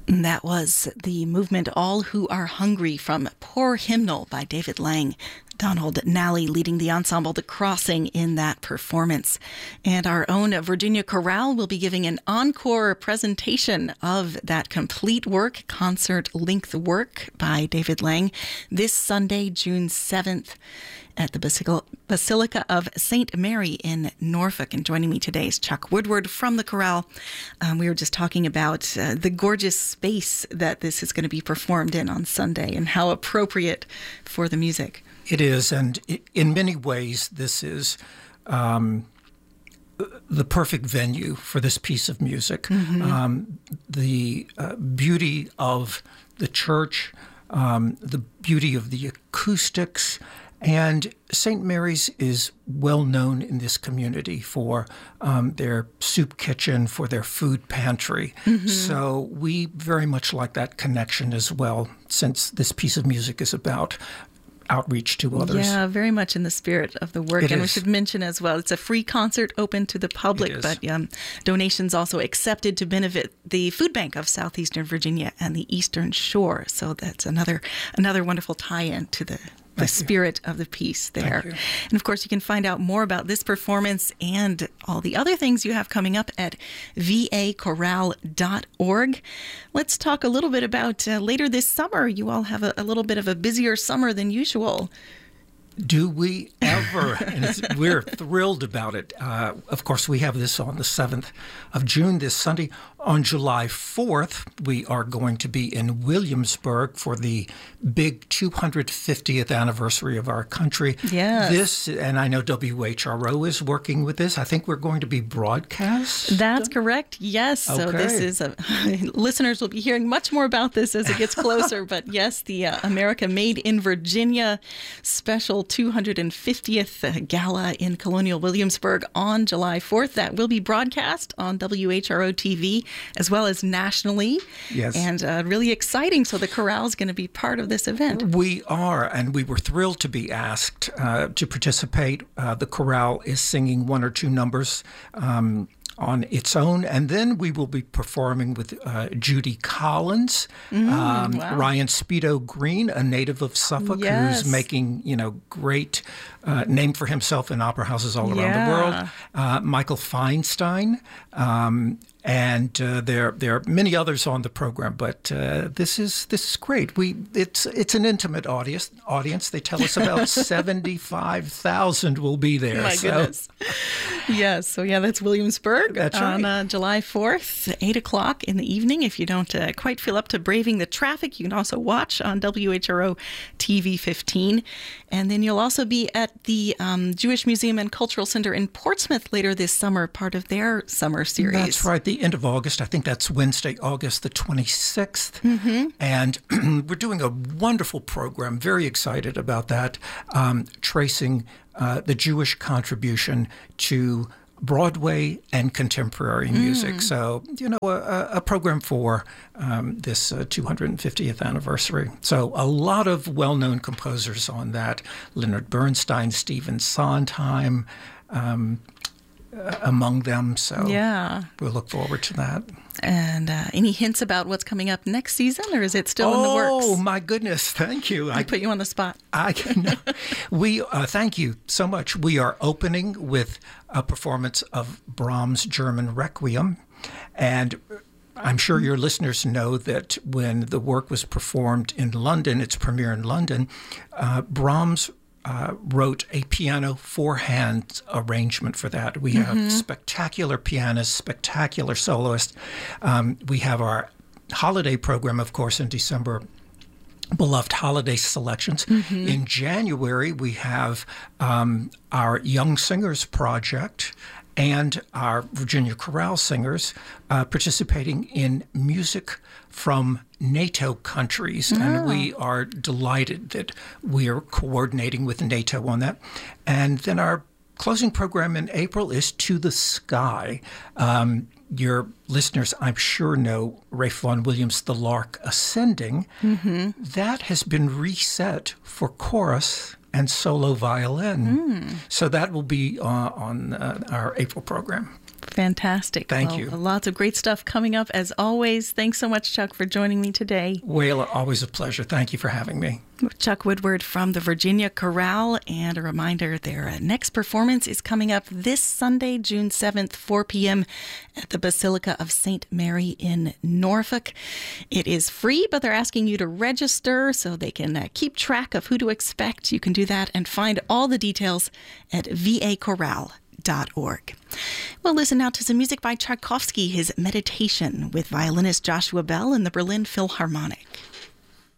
And that was the movement All Who Are Hungry from Poor Hymnal by David Lang. Donald Nally leading the ensemble The Crossing in that performance. And our own Virginia Chorale will be giving an encore presentation of that complete work, concert-length work by David Lang this Sunday, June 7th at the Basilica of St. Mary in Norfolk. And joining me today is Chuck Woodward from the chorale. We were just talking about the gorgeous space that this is going to be performed in on Sunday and how appropriate for the music. It is, and in many ways, this is the perfect venue for this piece of music. Mm-hmm. The beauty of the church, the beauty of the acoustics, and St. Mary's is well known in this community for their soup kitchen, for their food pantry. Mm-hmm. So we very much like that connection as well, since this piece of music is about outreach to others. Yeah, very much in the spirit of the work. And we should mention as well, it's a free concert open to the public, but donations also accepted to benefit the food bank of Southeastern Virginia and the Eastern Shore. So that's another wonderful tie-in to the spirit of the piece there. And of course, you can find out more about this performance and all the other things you have coming up at vachorale.org. Let's talk a little bit about later this summer. You all have a little bit of a busier summer than usual. Do we ever? And we're thrilled about it. Of course, we have this on the 7th of June, this Sunday. On July 4th, we are going to be in Williamsburg for the big 250th anniversary of our country. Yes. This, and I know WHRO is working with this. I think we're going to be broadcast. That's correct. Yes. Okay. So this is listeners will be hearing much more about this as it gets closer. But yes, the America Made in Virginia special 250th gala in Colonial Williamsburg on July 4th. That will be broadcast on WHRO TV as well as nationally. Yes. And really exciting. So the chorale is going to be part of this event. We are, and we were thrilled to be asked to participate. The chorale is singing one or two numbers on its own, and then we will be performing with Judy Collins, wow. Ryan Speedo Green, a native of Suffolk, who's making great name for himself in opera houses all around the world. Michael Feinstein, and there are many others on the program, but this is great. It's an intimate audience. They tell us about 75,000 will be there. My goodness. Yes. So that's Williamsburg. That's right. On July 4th, 8 o'clock in the evening. If you don't quite feel up to braving the traffic, you can also watch on WHRO TV 15. And then you'll also be at the Jewish Museum and Cultural Center in Portsmouth later this summer, part of their summer series. That's right. The end of August. I think that's Wednesday, August the 26th. Mm-hmm. And we're doing a wonderful program. Very excited about that, tracing the Jewish contribution to Broadway and contemporary music. So, a program for this 250th anniversary. So a lot of well-known composers on that. Leonard Bernstein, Stephen Sondheim, among them. So we'll look forward to that. And any hints about what's coming up next season, or is it still in the works? Oh, my goodness. Thank you. I put you on the spot. Thank you so much. We are opening with a performance of Brahms' German Requiem. And I'm sure your listeners know that when the work was performed in London, its premiere in London, Brahms wrote a piano four-hand arrangement for that. We have spectacular pianists, spectacular soloists. We have our holiday program, of course, in December, beloved holiday selections. Mm-hmm. In January, we have our Young Singers Project and our Virginia Chorale singers participating in music from NATO countries. And we are delighted that we are coordinating with NATO on that. And then our closing program in April is To the Sky. Your listeners, I'm sure, know Ralph Vaughan Williams' The Lark Ascending. Mm-hmm. That has been reset for chorus and solo violin. So that will be on our April program. Fantastic. Thank you. Lots of great stuff coming up as always. Thanks so much, Chuck, for joining me today. Waila, always a pleasure. Thank you for having me. Chuck Woodward from the Virginia Chorale, and a reminder, their next performance is coming up this Sunday, June 7th, 4 p.m. at the Basilica of St. Mary in Norfolk. It is free, but they're asking you to register so they can keep track of who to expect. You can do that and find all the details at vachorale.org. We'll listen now to some music by Tchaikovsky, his Meditation, with violinist Joshua Bell and the Berlin Philharmonic.